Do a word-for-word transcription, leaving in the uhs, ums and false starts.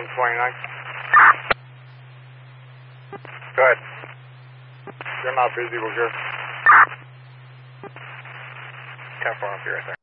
twenty-nine. Go ahead. You're not busy, we're good. ten four, I'll be right there.